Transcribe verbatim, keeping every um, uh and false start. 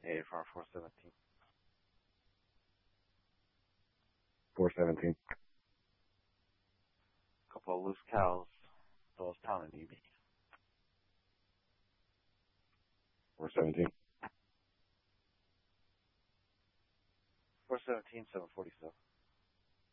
A F R four seventeen. four seventeen. Couple of loose cows. Those pounding E B. four seventeen. four seventeen, seven forty-seven.